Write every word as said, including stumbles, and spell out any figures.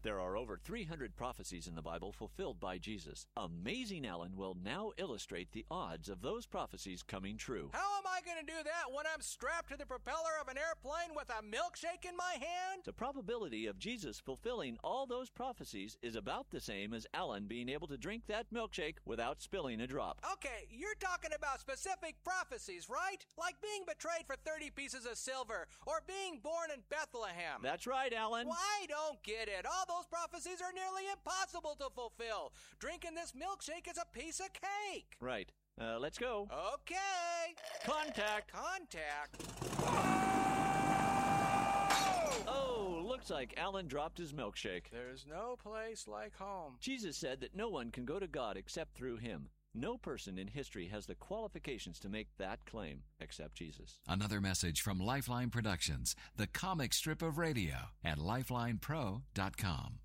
There are over three hundred prophecies in the Bible fulfilled by Jesus. Amazing Alan will now illustrate the odds of those prophecies coming true. How am I going to do that when I'm strapped to the propeller of an airplane with a milkshake in my hand? The probability of Jesus fulfilling all those prophecies is about the same as Alan being able to drink that milkshake without spilling a drop. Okay, you're talking about specific prophecies, right? Like being betrayed for thirty pieces of silver, or being born in Bethlehem. That's right, Alan. Well, I don't get it. All those prophecies are nearly impossible to fulfill. Drinking this milkshake is a piece of cake. Right. Uh, let's go. Okay. Contact. Contact. Oh, looks like Alan dropped his milkshake. There's no place like home. Jesus said that no one can go to God except through him. No person in history has the qualifications to make that claim except Jesus. Another message from Lifeline Productions, the comic strip of radio, at lifeline pro dot com.